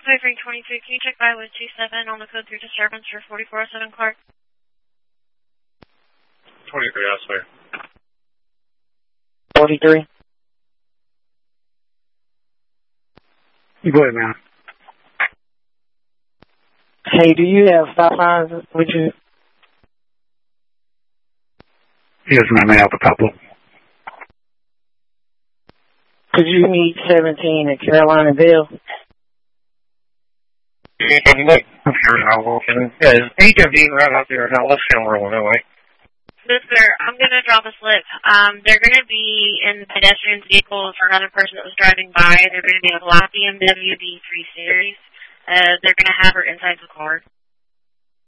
Wavering 22, can you check by with 27 on the code 3 disturbance for 4407 Clark? 23, I swear. 43? You go ahead, man. Hey, do you have stop signs with you? Yes, ma'am, I have a couple. Could you meet 17 at Carolina Vale? Here's how we'll can. Yeah, HMD right out there. Now let's film rolling that way. Mister, I'm going to drop a slip. They're going to be in pedestrian's vehicles for another person that was driving by. They're going to be a black BMW D3 Series. They're going to have her inside the car.